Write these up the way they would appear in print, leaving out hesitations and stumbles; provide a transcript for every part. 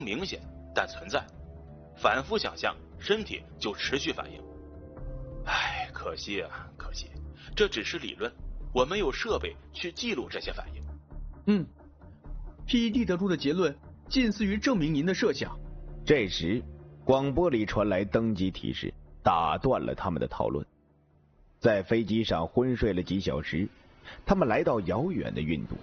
明显，但存在。反复想象，身体就持续反应。唉，可惜啊，可惜，这只是理论，我没有设备去记录这些反应。 PET 得出的结论近似于证明您的设想。 这时，广播里传来登机提示，打断了他们的讨论。在飞机上昏睡了几小时，他们来到遥远的印度。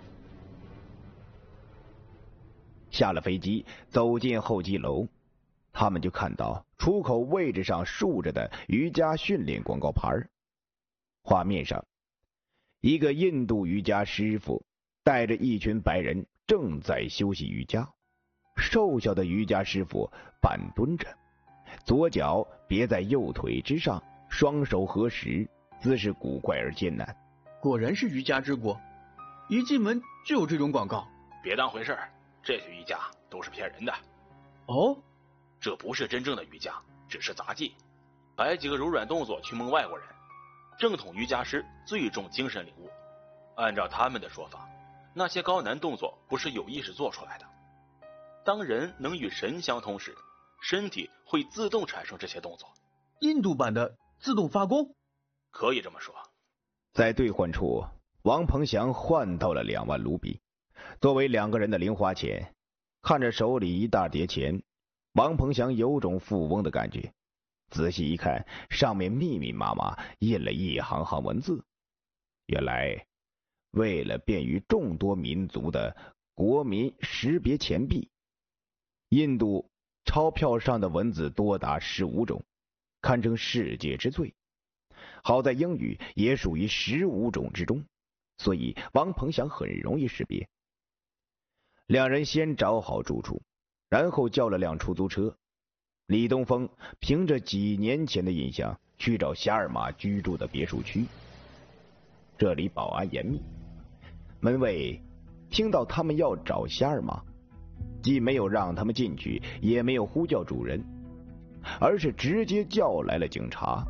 下了飞机，走进候机楼，他们就看到出口位置上竖着的瑜伽训练广告牌。画面上，一个印度瑜伽师傅带着一群白人正在休息瑜伽。瘦小的瑜伽师傅半蹲着，左脚别在右腿之上，双手合十，姿势古怪而艰难。 果然是瑜伽之国，一进门就有这种广告。 别当回事儿，这些瑜伽都是骗人的。 哦， 这不是真正的瑜伽，只是杂技，摆几个柔软动作去蒙外国人。正统瑜伽师最重精神领悟，按照他们的说法，那些高难动作不是有意识做出来的。当人能与神相通时，身体会自动产生这些动作。 印度版的自动发功， 可以这么说。 在兑换处，王鹏翔换到了2万卢比，作为2个人的零花钱。看着手里一大叠钱，王鹏翔有种富翁的感觉。仔细一看，上面密密麻麻印了一行行文字。原来，为了便于众多民族的国民识别钱币，印度钞票上的文字多达15种，堪称世界之最。好在英语也属于15种之中，所以王鹏翔很容易识别。2人先找好住处，然后叫了辆出租车。李东风凭着几年前的印象去找夏尔玛居住的别墅区。这里保安严密，门卫听到他们要找夏尔玛，既没有让他们进去，也没有呼叫主人，而是直接叫来了警察。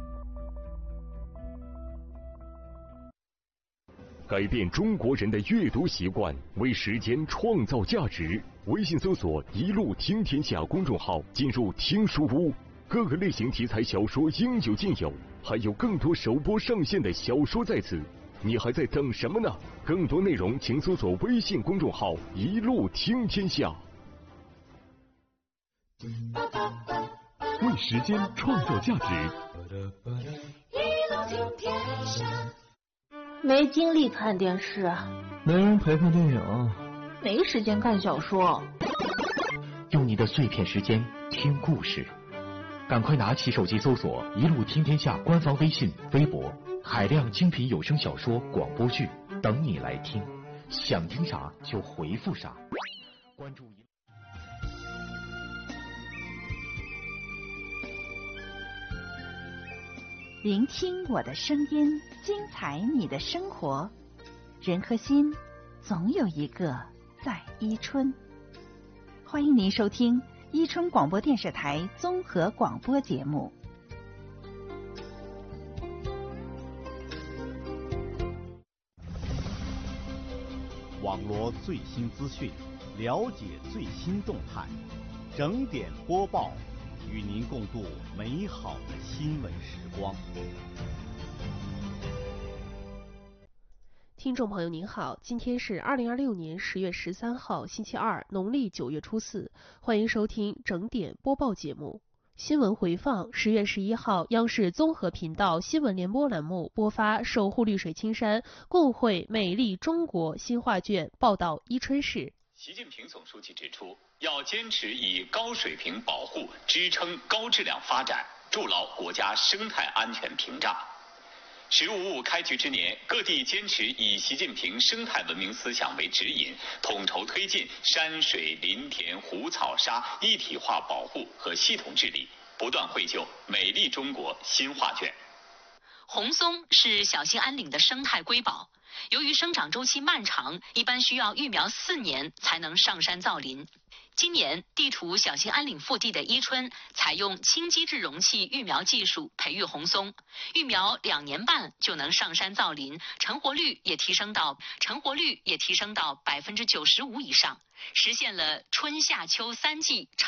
改变中国人的阅读习惯，为时间创造价值。微信搜索“一路听天下”公众号，进入听书屋，各个类型题材小说应有尽有，还有更多首播上线的小说在此。你还在等什么呢？更多内容请搜索微信公众号“一路听天下”。为时间创造价值。 一路听天下。没精力看电视啊， 没人陪看电影， 没时间看小说。 用你的碎片时间听故事，赶快拿起手机搜索“一路听天下”官方微信、微博，海量精品有声小说、广播剧等你来听，想听啥就回复啥。关注聆听我的声音，精彩你的生活。人和心，总有一个在伊春。欢迎您收听伊春广播电视台综合广播节目。 网罗最新资讯，了解最新动态，整点播报，与您共度美好的新闻时光。 听众朋友您好，今天是2026年10月13号星期二，农历9月初4，欢迎收听整点播报节目。新闻回放：10月11号，央视综合频道新闻联播栏目播发守护绿水青山，共绘美丽中国新画卷，报道伊春市。 习近平总书记指出，要坚持以高水平保护支撑高质量发展，筑牢国家生态安全屏障。“15+5”开局之年，各地坚持以习近平生态文明思想为指引，统筹推进山水林田湖草沙一体化保护和系统治理，不断绘就美丽中国新画卷。 红松是小兴安岭的生态瑰宝，由于生长周期漫长，一般需要育苗4年才能上山造林。 今年地处小兴安岭腹地的伊春，采用轻基质容器育苗技术培育红松，育苗2年半就能上山造林，成活率也提升到95%以上，实现了春夏秋3季